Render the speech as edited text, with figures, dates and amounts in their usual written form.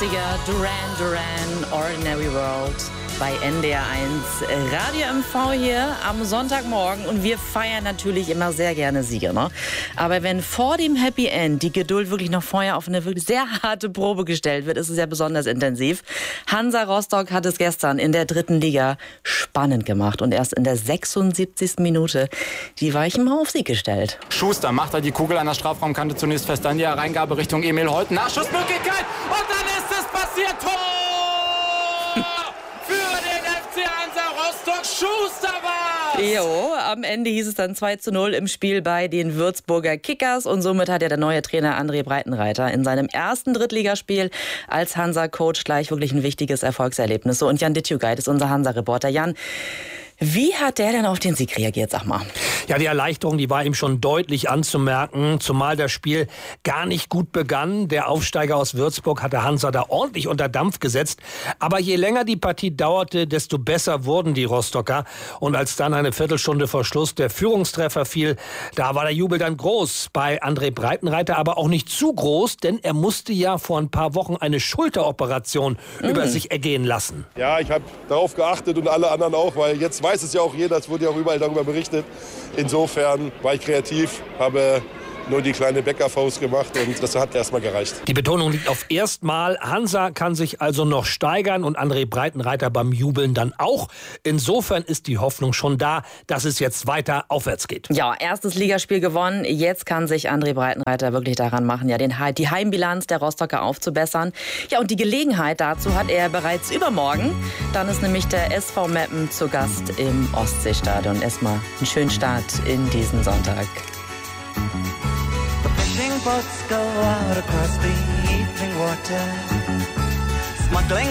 80er, Duran, Ordinary World bei NDR1 Radio MV hier am Sonntagmorgen. Und wir feiern natürlich immer sehr gerne Siege, ne? Aber wenn vor dem Happy End die Geduld wirklich noch vorher auf eine wirklich sehr harte Probe gestellt wird, ist es ja besonders intensiv. Hansa Rostock hat es gestern in der 3. Liga spannend gemacht und erst in der 76. Minute die Weichen mal auf Sieg gestellt. Schuster macht er die Kugel an der Strafraumkante zunächst fest, dann die Hereingabe Richtung Emil Holten. Nachschussmöglichkeit und dann ist es passiert. Tor! Für den FC Hansa Rostock. Schuster war's! Jo, am Ende hieß es dann 2:0 im Spiel bei den Würzburger Kickers und somit hat ja der neue Trainer André Breitenreiter in seinem ersten Drittligaspiel als Hansa-Coach gleich wirklich ein wichtiges Erfolgserlebnis. So, und Jan Ditschugait ist unser Hansa-Reporter. Jan, wie hat der denn auf den Sieg reagiert, sag mal? Ja, die Erleichterung, die war ihm schon deutlich anzumerken, zumal das Spiel gar nicht gut begann. Der Aufsteiger aus Würzburg hatte Hansa da ordentlich unter Dampf gesetzt. Aber je länger die Partie dauerte, desto besser wurden die Rostocker. Und als dann eine Viertelstunde vor Schluss der Führungstreffer fiel, da war der Jubel dann groß. Bei André Breitenreiter aber auch nicht zu groß, denn er musste ja vor ein paar Wochen eine Schulteroperation über sich ergehen lassen. Ja, ich habe darauf geachtet und alle anderen auch, weil jetzt weiß es ja auch jeder, es wurde ja auch überall darüber berichtet. Insofern war ich kreativ, habe nur die kleine Bäckerfaust gemacht und das hat erstmal gereicht. Die Betonung liegt auf erstmal. Hansa kann sich also noch steigern und André Breitenreiter beim Jubeln dann auch. Insofern ist die Hoffnung schon da, dass es jetzt weiter aufwärts geht. Ja, erstes Ligaspiel gewonnen. Jetzt kann sich André Breitenreiter wirklich daran machen, ja, die Heimbilanz der Rostocker aufzubessern. Ja, und die Gelegenheit dazu hat er bereits übermorgen. Dann ist nämlich der SV Meppen zu Gast im Ostseestadion. Erstmal einen schönen Start in diesen Sonntag. Fishing boats go out across the evening water, smuggling